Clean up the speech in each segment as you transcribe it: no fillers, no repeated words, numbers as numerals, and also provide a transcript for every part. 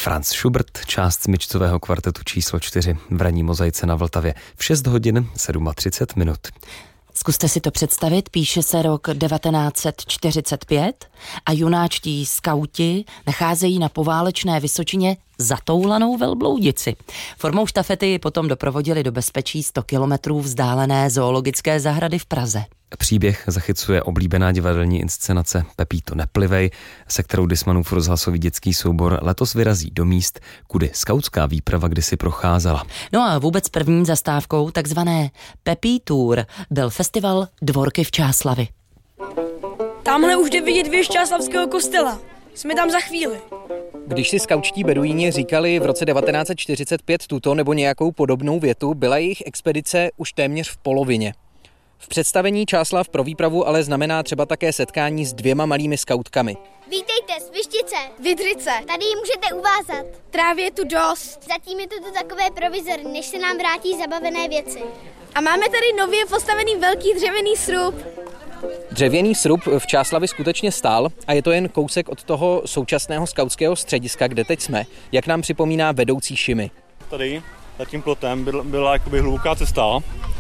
Franz Schubert, část smyčcového kvartetu číslo 4 v ranní Mozaice na Vltavě v 6 hodin 37 minut. Zkuste si to představit, píše se rok 1945 a junáčtí skauti nacházejí na poválečné Vysočině zatoulanou velbloudici. Formou štafety potom doprovodili do bezpečí 100 kilometrů vzdálené zoologické zahrady v Praze. Příběh zachycuje oblíbená divadelní inscenace Pepito Neplivej, se kterou Dismanův rozhlasový dětský soubor letos vyrazí do míst, kudy skautská výprava kdysi procházela. No a vůbec první zastávkou takzvané Pepí Tour byl festival Dvorky v Čáslavi. Tamhle už jde vidět věž Čáslavského kostela. Jsme tam za chvíli. Když si skautští beduíni říkali v roce 1945 tuto nebo nějakou podobnou větu, byla jejich expedice už téměř v polovině. V představení Čáslav pro výpravu ale znamená třeba také setkání s 2 malými skautkami. Vítejte, Svištice, Vydřice, tady ji můžete uvázat. Trávy je tu dost. Zatím je to tu takové provizorní, než se nám vrátí zabavené věci. A máme tady nově postavený velký dřevěný srub. Dřevěný srub v Čáslavi skutečně stál a je to jen kousek od toho současného skautského střediska, kde teď jsme, jak nám připomíná vedoucí Šimy. Tady za tím plotem byla jakoby hluboká cesta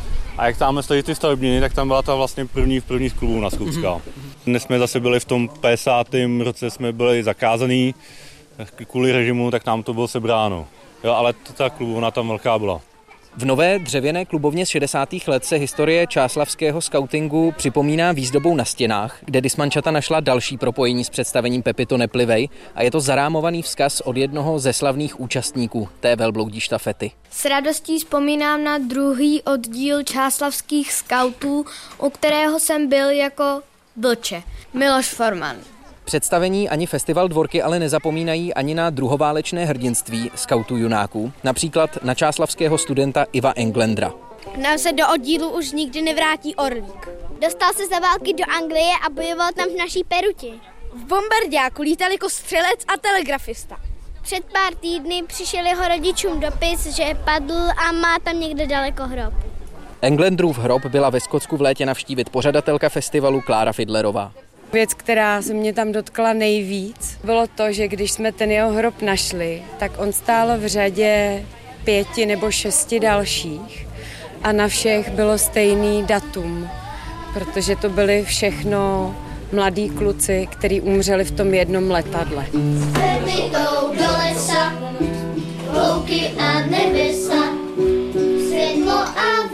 a jak tam stojí ty stavebniny, tak tam byla ta vlastně první z klubů na skautská. Dnes jsme zase byli v tom 50. roce, jsme byli zakázaný kvůli režimu, tak nám to bylo sebráno. Jo, ale ta klubovna tam velká byla. V nové dřevěné klubovně z 60. let se historie čáslavského skautingu připomíná výzdobou na stěnách, kde dismančata našla další propojení s představením Pepito Neplivej a je to zarámovaný vzkaz od jednoho ze slavných účastníků té velbloudí štafety. S radostí vzpomínám na druhý oddíl čáslavských skautů, u kterého jsem byl jako vlče. Miloš Forman. Představení ani festival Dvorky ale nezapomínají ani na druhoválečné hrdinství skautů junáků, například na čáslavského studenta Iva Englendra. Nám se do oddílu už nikdy nevrátí orlík. Dostal se za války do Anglie a bojoval tam v naší peruti. V bombardáku lítal jako střelec a telegrafista. Před pár týdny přišel jeho rodičům dopis, že padl a má tam někde daleko hrob. Englendrův hrob byla ve Skotsku v létě navštívit pořadatelka festivalu Klára Fidlerová. Věc, která se mě tam dotkla nejvíc, bylo to, že když jsme ten jeho hrob našli, tak on stál v řadě 5 nebo 6 dalších a na všech bylo stejný datum, protože to byli všechno mladí kluci, kteří umřeli v tom jednom letadle. S Pepitou do lesa, louky a nebesa, světlo a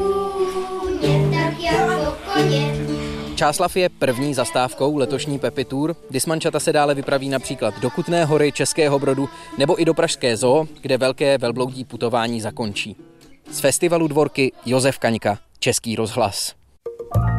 vůně, tak jako koně. Čáslav je první zastávkou letošní Pepy Tour. Dismančata se dále vypraví například do Kutné Hory, Českého Brodu nebo i do Pražské zoo, kde velké velbloudí putování zakončí. Z festivalu Dvorky Josef Kaňka, Český rozhlas.